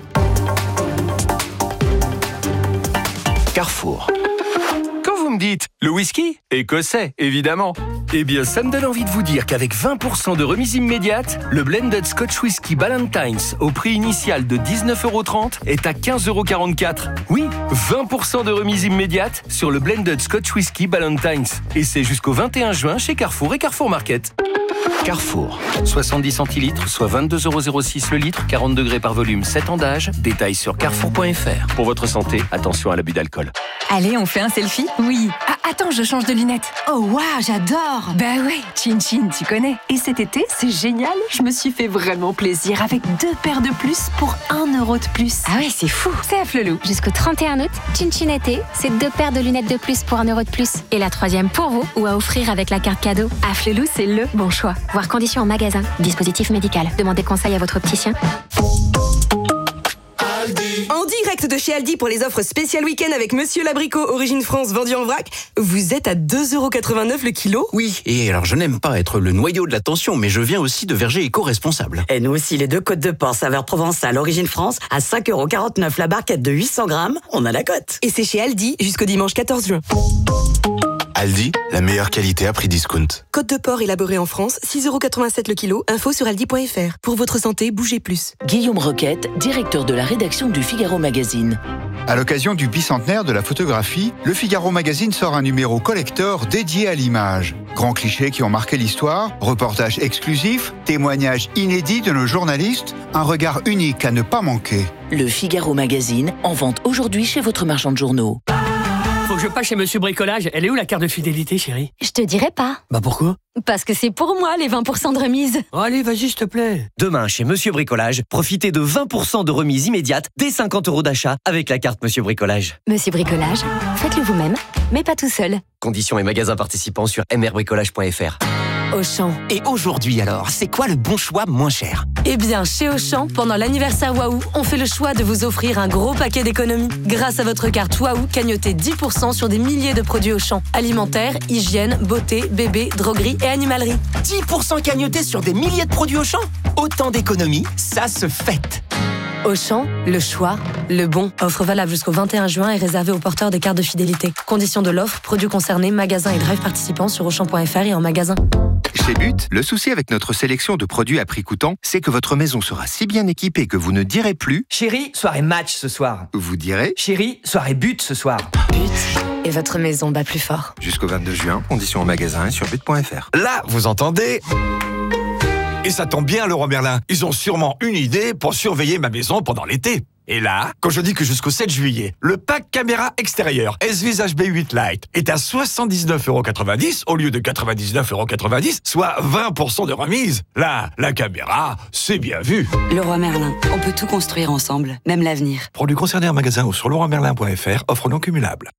Carrefour. Quand vous me dites le whisky, écossais, évidemment. Eh bien, ça me donne envie de vous dire qu'avec vingt pour cent de remise immédiate, le Blended Scotch Whisky Ballantines, au prix initial de dix-neuf euros trente, est à quinze euros quarante-quatre. Oui, vingt pour cent de remise immédiate sur le Blended Scotch Whisky Ballantines. Et c'est jusqu'au vingt et un juin chez Carrefour et Carrefour Market. Carrefour, soixante-dix centilitres, soit vingt-deux euros zéro six le litre, quarante degrés par volume, sept ans d'âge. Détails sur carrefour point f r. Pour votre santé, attention à l'abus d'alcool. Allez, on fait un selfie? Oui. Ah, attends, je change de lunettes. Oh, waouh, j'adore. Bah ouais, Chin Chin, tu connais. Et cet été, c'est génial. Je me suis fait vraiment plaisir avec deux paires de plus pour un euro de plus. Ah ouais, c'est fou. C'est à Flelou. Jusqu'au trente et un août, Chin Chin été, c'est deux paires de lunettes de plus pour un euro de plus. Et la troisième pour vous, ou à offrir avec la carte cadeau. À Flelou, c'est le bon choix. Voir conditions en magasin. Dispositif médical. Demandez conseil à votre opticien. En direct de chez Aldi pour les offres spéciales week-end avec Monsieur Labricot, origine France, vendu en vrac. Vous êtes à deux euros quatre-vingt-neuf le kilo? Oui, et alors je n'aime pas être le noyau de l'attention, mais je viens aussi de Verger éco-responsable. Et nous aussi, les deux côtes de porc saveur provençale, origine France, à cinq euros quarante-neuf la barquette de huit cents grammes, on a la cote. Et c'est chez Aldi jusqu'au dimanche quatorze juin. Aldi, la meilleure qualité à prix discount. Côte de porc élaborée en France, six euros quatre-vingt-sept le kilo. Info sur aldi point f r. Pour votre santé, bougez plus. Guillaume Roquette, directeur de la rédaction du Figaro Magazine. À l'occasion du bicentenaire de la photographie, le Figaro Magazine sort un numéro collector dédié à l'image. Grands clichés qui ont marqué l'histoire, reportages exclusifs, témoignages inédits de nos journalistes, un regard unique à ne pas manquer. Le Figaro Magazine, en vente aujourd'hui chez votre marchand de journaux. Faut que je passe chez Monsieur Bricolage. Elle est où la carte de fidélité, chérie? Je te dirai pas. Bah pourquoi? Parce que c'est pour moi les vingt pour cent de remise. Oh, allez, vas-y, s'il te plaît. Demain, chez Monsieur Bricolage, profitez de vingt pour cent de remise immédiate dès cinquante euros d'achat avec la carte Monsieur Bricolage. Monsieur Bricolage, faites-le vous-même, mais pas tout seul. Conditions et magasins participants sur m r bricolage point f r. Auchan. Et aujourd'hui alors, c'est quoi le bon choix moins cher? Eh bien, chez Auchan, pendant l'anniversaire Waouh, on fait le choix de vous offrir un gros paquet d'économies. Grâce à votre carte Waouh, cagnotez dix pour cent sur des milliers de produits Auchan. Alimentaire, hygiène, beauté, bébé, droguerie et animalerie. dix pour cent cagnotés sur des milliers de produits Auchan? Autant d'économies, ça se fête. Auchan, le choix, le bon. Offre valable jusqu'au vingt et un juin et réservée aux porteurs des cartes de fidélité. Conditions de l'offre, produits concernés, magasins et drive participants sur auchan point f r et en magasin. Chez But, le souci avec notre sélection de produits à prix coûtant, c'est que votre maison sera si bien équipée que vous ne direz plus « Chérie, soirée match ce soir ». Vous direz « Chérie, soirée but ce soir ». But, et votre maison bat plus fort. Jusqu'au vingt-deux juin, conditions en magasin et sur but point f r. Là, vous entendez ? Et ça tombe bien, Leroy Merlin. Ils ont sûrement une idée pour surveiller ma maison pendant l'été. Et là, quand je dis que jusqu'au sept juillet, le pack caméra extérieure S-Vis H B huit Lite est à soixante-dix-neuf euros quatre-vingt-dix au lieu de quatre-vingt-dix-neuf euros quatre-vingt-dix, soit vingt pour cent de remise. Là, la caméra, c'est bien vu. Leroy Merlin, on peut tout construire ensemble, même l'avenir. Produits concernés en magasin ou sur leroy merlin point f r, offre non cumulable.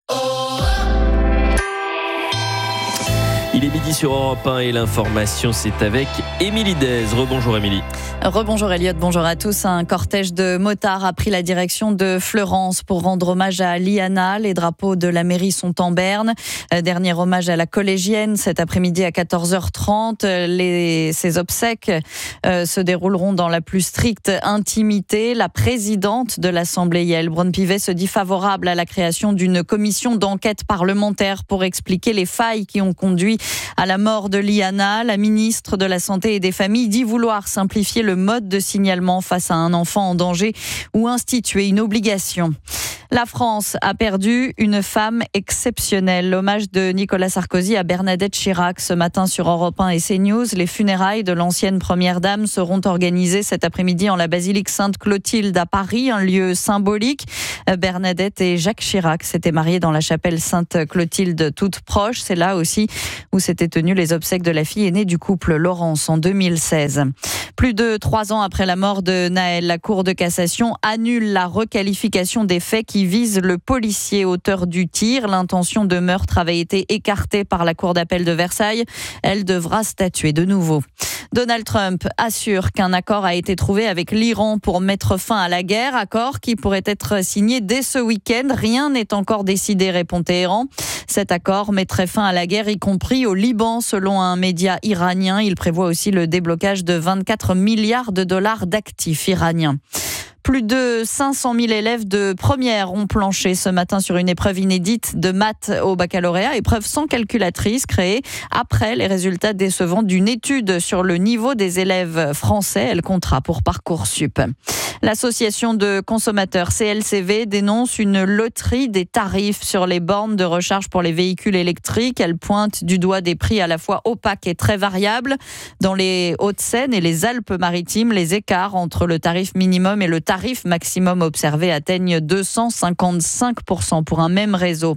Il est midi sur Europe un et l'information, c'est avec Émilie Dez. Rebonjour Émilie. Rebonjour Elliot, bonjour à tous. Un cortège de motards a pris la direction de Fleurance pour rendre hommage à Liana. Les drapeaux de la mairie sont en berne. Dernier hommage à la collégienne cet après-midi à quatorze heures trente. Les, ces obsèques euh, se dérouleront dans la plus stricte intimité. La présidente de l'Assemblée, Yaël Braun-Pivet, se dit favorable à la création d'une commission d'enquête parlementaire pour expliquer les failles qui ont conduit à la mort de Liana. La ministre de la Santé et des Familles dit vouloir simplifier le mode de signalement face à un enfant en danger ou instituer une obligation. La France a perdu une femme exceptionnelle. L'hommage de Nicolas Sarkozy à Bernadette Chirac ce matin sur Europe un et CNews. Les funérailles de l'ancienne première dame seront organisées cet après-midi en la basilique Sainte-Clotilde à Paris, un lieu symbolique. Bernadette et Jacques Chirac s'étaient mariés dans la chapelle Sainte-Clotilde toute proche. C'est là aussi où s'étaient tenues les obsèques de la fille aînée du couple, Laurence, en deux mille seize. Plus de trois ans après la mort de Nahel, la Cour de cassation annule la requalification des faits qui visent le policier auteur du tir. L'intention de meurtre avait été écartée par la Cour d'appel de Versailles. Elle devra statuer de nouveau. Donald Trump assure qu'un accord a été trouvé avec l'Iran pour mettre fin à la guerre. Accord qui pourrait être signé dès ce week-end. Rien n'est encore décidé, répond Téhéran. Cet accord mettrait fin à la guerre, y compris au Liban, selon un média iranien. Il prévoit aussi le déblocage de vingt-quatre milliards de dollars d'actifs iraniens. Plus de cinq cent mille élèves de première ont planché ce matin sur une épreuve inédite de maths au baccalauréat, épreuve sans calculatrice créée après les résultats décevants d'une étude sur le niveau des élèves français. Elle comptera pour Parcoursup. L'association de consommateurs C L C V dénonce une loterie des tarifs sur les bornes de recharge pour les véhicules électriques. Elle pointe du doigt des prix à la fois opaques et très variables. Dans les Hauts-de-Seine et les Alpes-Maritimes, les écarts entre le tarif minimum et le tarif maximum observé atteignent deux cent cinquante-cinq pour cent pour un même réseau.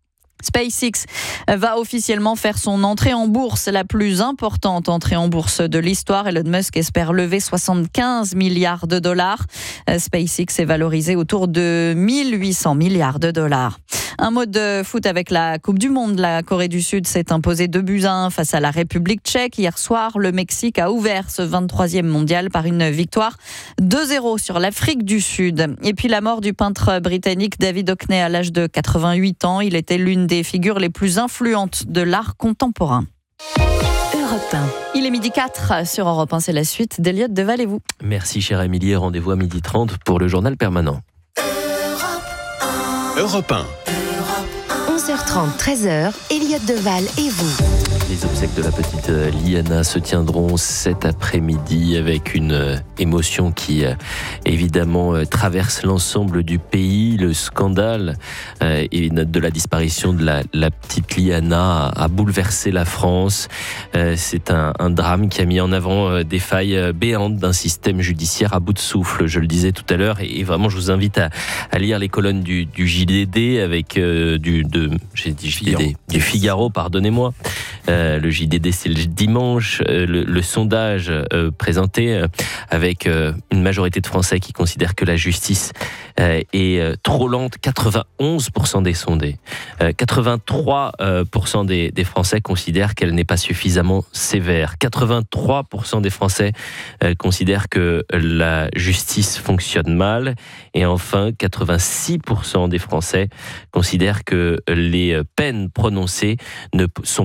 SpaceX va officiellement faire son entrée en bourse, la plus importante entrée en bourse de l'histoire. Elon Musk espère lever soixante-quinze milliards de dollars. SpaceX est valorisé autour de mille huit cents milliards de dollars. Un mot de foot avec la Coupe du Monde. La Corée du Sud s'est imposée deux buts à un face à la République tchèque. Hier soir, le Mexique a ouvert ce vingt-troisième mondial par une victoire deux zéro sur l'Afrique du Sud. Et puis la mort du peintre britannique David Hockney à l'âge de quatre-vingt-huit ans. Il était l'une des figures les plus influentes de l'art contemporain. Europe un. Il est midi quatre sur Europe un, c'est la suite d'Eliott Deval et vous. Merci chère Émilie, rendez-vous à midi trente pour le journal permanent. Europe un. onze heures trente, treize heures, Eliott Deval et vous. Les obsèques de la petite Liana se tiendront cet après-midi avec une émotion qui évidemment traverse l'ensemble du pays. Le scandale de la disparition de la, la petite Liana a bouleversé la France. C'est un, un drame qui a mis en avant des failles béantes d'un système judiciaire à bout de souffle, je le disais tout à l'heure, et vraiment je vous invite à, à lire les colonnes du, du J D D avec euh, du, de, j'ai dit J D D, Figaro. du Figaro, pardonnez-moi. Euh, le J D D, c'est le dimanche. Euh, le, le sondage euh, présenté euh, avec euh, une majorité de Français qui considèrent que la justice euh, est euh, trop lente. quatre-vingt-onze pour cent des sondés. Euh, quatre-vingt-trois pour cent des, des Français considèrent qu'elle n'est pas suffisamment sévère. quatre-vingt-trois pour cent des Français euh, considèrent que la justice fonctionne mal. Et enfin, quatre-vingt-six pour cent des Français considèrent que les peines prononcées ne sont pas bien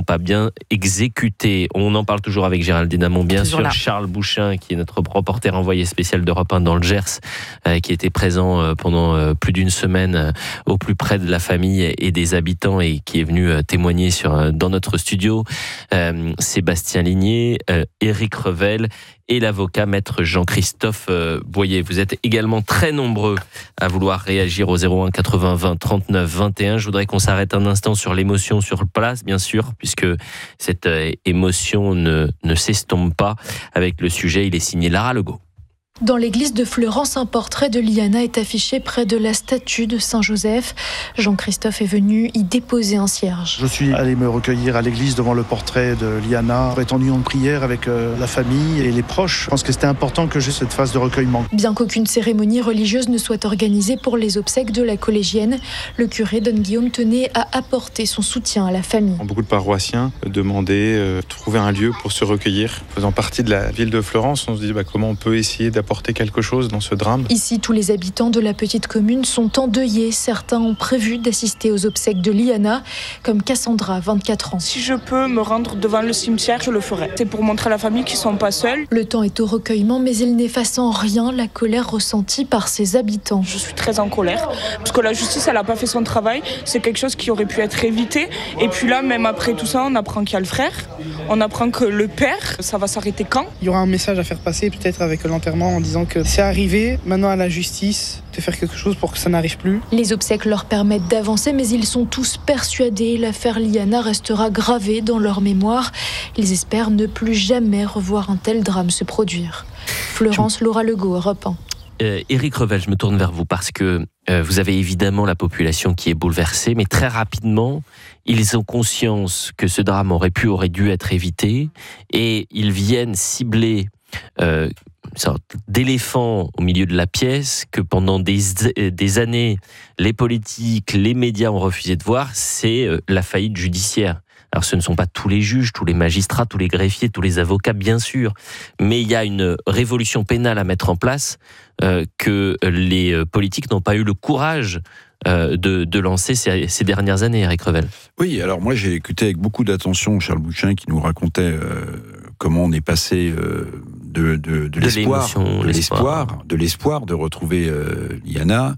bien exécuté. On en parle toujours avec Géraldine Amont, bien toujours sûr. Là. Charles Bouchin, qui est notre reporter envoyé spécial d'Europe un dans le Gers, euh, qui était présent euh, pendant euh, plus d'une semaine euh, au plus près de la famille et, et des habitants et qui est venu euh, témoigner sur, euh, dans notre studio. Euh, Sébastien Ligné, euh, Éric Revel et l'avocat maître Jean-Christophe euh, Boyer. Vous êtes également très nombreux à vouloir réagir au zéro un quatre-vingts vingt trente-neuf vingt et un. Je voudrais qu'on s'arrête un instant sur l'émotion sur place, bien sûr, puisque cette euh, émotion ne, ne s'estompe pas avec le sujet. Il est signé Lara Legault. Dans l'église de Fleurance, un portrait de Liana est affiché près de la statue de Saint-Joseph. Jean-Christophe est venu y déposer un cierge. Je suis allé me recueillir à l'église devant le portrait de Liana, étendu en prière avec euh, la famille et les proches. Je pense que c'était important que j'ai cette phase de recueillement. Bien qu'aucune cérémonie religieuse ne soit organisée pour les obsèques de la collégienne, le curé Don Guillaume tenait à apporter son soutien à la famille. Beaucoup de paroissiens demandaient euh, trouver un lieu pour se recueillir. Faisant partie de la ville de Fleurance, on se dit bah, comment on peut essayer d'apporter quelque chose dans ce drame. Ici, tous les habitants de la petite commune sont endeuillés. Certains ont prévu d'assister aux obsèques de Liana, comme Cassandra, vingt-quatre ans. Si je peux me rendre devant le cimetière, je le ferai. C'est pour montrer à la famille qu'ils ne sont pas seuls. Le temps est au recueillement, mais il n'efface en rien la colère ressentie par ses habitants. Je suis très en colère, parce que la justice, elle n'a pas fait son travail. C'est quelque chose qui aurait pu être évité. Et puis là, même après tout ça, on apprend qu'il y a le frère. On apprend que le père, ça va s'arrêter quand ? Il y aura un message à faire passer, peut-être avec l'enterrement, en disant que c'est arrivé, maintenant à la justice de faire quelque chose pour que ça n'arrive plus. Les obsèques leur permettent d'avancer, mais ils sont tous persuadés l'affaire Liana restera gravée dans leur mémoire. Ils espèrent ne plus jamais revoir un tel drame se produire. Florence, Laura Legault, Europe un. Euh, Éric Revel, je me tourne vers vous parce que euh, vous avez évidemment la population qui est bouleversée, mais très rapidement, ils ont conscience que ce drame aurait pu, aurait dû être évité, et ils viennent cibler euh, une sorte d'éléphant au milieu de la pièce que pendant des, des années, les politiques, les médias ont refusé de voir, c'est euh, la faillite judiciaire. Alors ce ne sont pas tous les juges, tous les magistrats, tous les greffiers, tous les avocats, bien sûr, mais il y a une révolution pénale à mettre en place euh, que les politiques n'ont pas eu le courage euh, de, de lancer ces, ces dernières années, Éric Revel. Oui, alors moi j'ai écouté avec beaucoup d'attention Charles Bouchin qui nous racontait euh, comment on est passé euh, de, de, de, de l'espoir, de l'espoir, de l'espoir de retrouver euh, Liana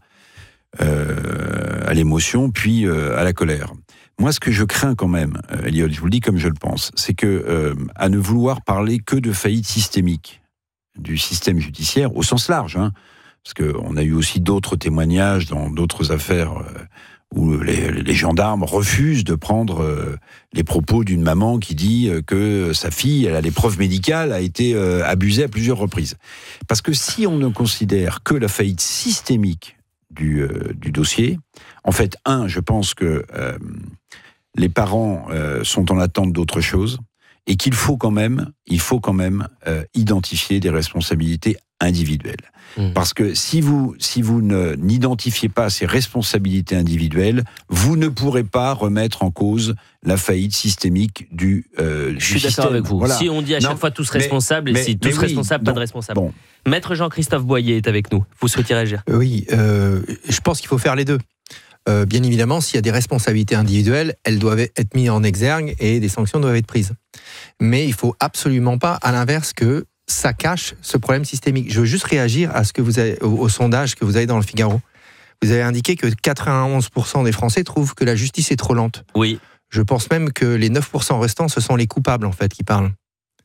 euh, à l'émotion, puis euh, à la colère. Moi, ce que je crains quand même, Elliot, je vous le dis comme je le pense, c'est que euh, à ne vouloir parler que de faillite systémique du système judiciaire, au sens large, hein, parce qu'on a eu aussi d'autres témoignages dans d'autres affaires euh, où les, les gendarmes refusent de prendre euh, les propos d'une maman qui dit euh, que sa fille, elle a des preuves médicales, a été euh, abusée à plusieurs reprises. Parce que si on ne considère que la faillite systémique du, euh, du dossier, en fait, un, je pense que euh, les parents euh, sont en attente d'autre chose et qu'il faut quand même, il faut quand même euh, identifier des responsabilités individuelles. Mmh. Parce que si vous, si vous ne, n'identifiez pas ces responsabilités individuelles, vous ne pourrez pas remettre en cause la faillite systémique du, euh, Je suis du d'accord système. avec vous. Voilà. Si on dit à chaque non, fois tous mais, responsables, et mais, si tous oui, responsables, donc, pas de responsables. Bon. Maître Jean-Christophe Boyer est avec nous. Vous souhaitez réagir ? Oui, euh, je pense qu'il faut faire les deux. Euh, bien évidemment, s'il y a des responsabilités individuelles, elles doivent être mises en exergue et des sanctions doivent être prises. Mais il ne faut absolument pas, à l'inverse, que ça cache ce problème systémique. Je veux juste réagir à ce que vous avez, au, au sondage que vous avez dans le Figaro. Vous avez indiqué que quatre-vingt-onze pour cent des Français trouvent que la justice est trop lente. Oui. Je pense même que les neuf pour cent restants, ce sont les coupables, en fait, qui parlent.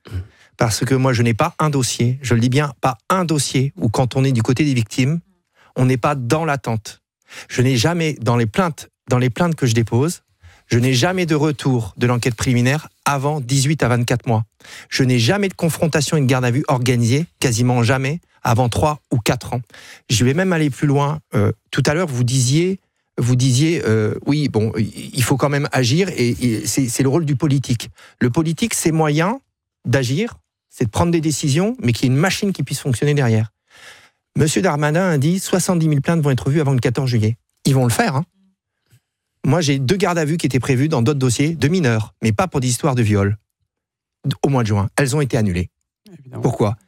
Parce que moi, je n'ai pas un dossier, je le dis bien, pas un dossier où quand on est du côté des victimes, on n'est pas dans l'attente. Je n'ai jamais, dans les plaintes, dans les plaintes que je dépose, je n'ai jamais de retour de l'enquête préliminaire avant dix-huit à vingt-quatre mois. Je n'ai jamais de confrontation et de garde à vue organisée, quasiment jamais, avant trois ou quatre ans. Je vais même aller plus loin. Euh, tout à l'heure, vous disiez, vous disiez, euh, oui, bon, il faut quand même agir, et, et c'est, c'est le rôle du politique. Le politique, c'est moyen d'agir, c'est de prendre des décisions, mais qu'il y ait une machine qui puisse fonctionner derrière. Monsieur Darmanin a dit soixante-dix mille plaintes vont être revues avant le quatorze juillet. Ils vont le faire. Hein. Moi, j'ai deux gardes à vue qui étaient prévues dans d'autres dossiers, de mineurs, mais pas pour des histoires de viol, au mois de juin. Elles ont été annulées. Évidemment. Pourquoi ?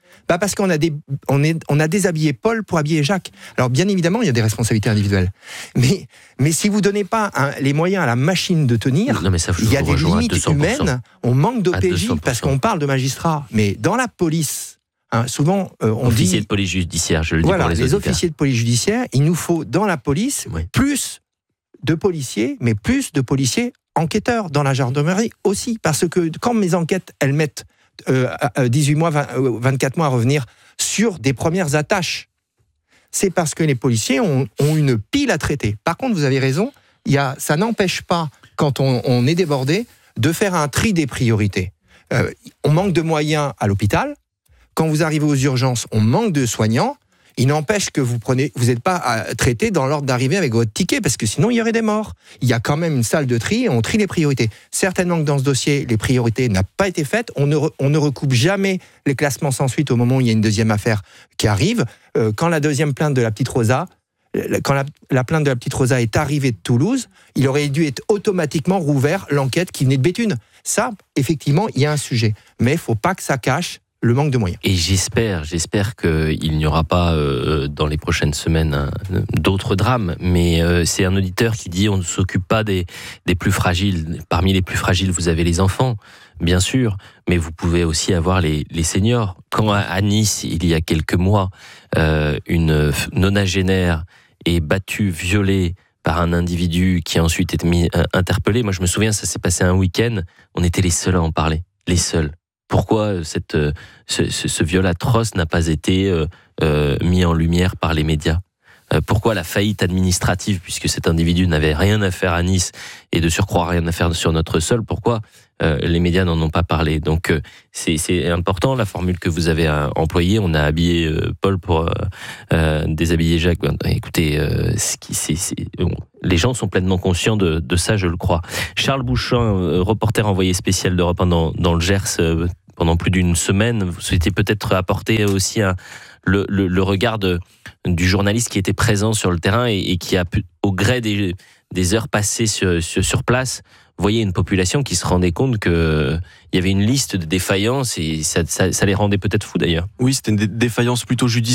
Bah parce qu'on a, des, on est, on a déshabillé Paul pour habiller Jacques. Alors bien évidemment, il y a des responsabilités individuelles. Mais, mais si vous ne donnez pas un, les moyens à la machine de tenir, non, mais ça, il y a des limites humaines, on manque d'O P J à parce qu'on parle de magistrats. Mais dans la police, hein, souvent euh, on officiers dit... de police judiciaire, je le dis voilà, pour les, les auditeurs. officiers de police judiciaire, il nous faut dans la police oui. plus de policiers, mais plus de policiers enquêteurs dans la gendarmerie aussi. Parce que quand mes enquêtes, elles mettent euh, dix-huit mois, vingt, vingt-quatre mois à revenir sur des premières attaches, c'est parce que les policiers ont, ont une pile à traiter. Par contre, vous avez raison, il y a, ça n'empêche pas, quand on, on est débordé, de faire un tri des priorités. Euh, on manque de moyens à l'hôpital. Quand vous arrivez aux urgences, on manque de soignants. Il n'empêche que vous prenez, vous n'êtes pas traité dans l'ordre d'arrivée avec votre ticket, parce que sinon il y aurait des morts. Il y a quand même une salle de tri et on trie les priorités. Certainement que dans ce dossier, les priorités n'ont pas été faites. On ne, on ne recoupe jamais les classements sans suite au moment où il y a une deuxième affaire qui arrive. Euh, quand la deuxième plainte de la petite Rosa, quand la, la plainte de la petite Rosa est arrivée de Toulouse, il aurait dû être automatiquement rouvert l'enquête qui venait de Béthune. Ça, effectivement, il y a un sujet. Mais il ne faut pas que ça cache le manque de moyens. Et j'espère, j'espère qu'il n'y aura pas euh, dans les prochaines semaines hein, d'autres drames, mais euh, c'est un auditeur qui dit on ne s'occupe pas des, des plus fragiles. Parmi les plus fragiles, vous avez les enfants, bien sûr, mais vous pouvez aussi avoir les, les seniors. Quand à, à Nice, il y a quelques mois, euh, une nonagénaire est battue, violée par un individu qui a ensuite été mis, euh, interpellé. Moi, je me souviens, ça s'est passé un week-end, on était les seuls à en parler, les seuls. Pourquoi cette, ce, ce, ce viol atroce n'a pas été euh, euh, mis en lumière par les médias ? euh, Pourquoi la faillite administrative, puisque cet individu n'avait rien à faire à Nice et de surcroît rien à faire sur notre sol, pourquoi euh, les médias n'en ont pas parlé ? Donc euh, c'est, c'est important la formule que vous avez euh, employée. On a habillé euh, Paul pour euh, euh, déshabiller Jacques. Ben, écoutez, euh, c'est, c'est, c'est, bon, les gens sont pleinement conscients de, de ça, je le crois. Charles Bouchin, euh, reporter envoyé spécial d'Europe un dans, dans le Gers, euh, pendant plus d'une semaine, vous souhaitez peut-être apporter aussi un, le, le, le regard de, du journaliste qui était présent sur le terrain et, et qui a pu, au gré des, des heures passées sur, sur, sur place, voyez une population qui se rendait compte qu'il y avait une liste de défaillances et ça, ça, ça les rendait peut-être fous d'ailleurs. Oui, c'était une défaillance plutôt judiciaire.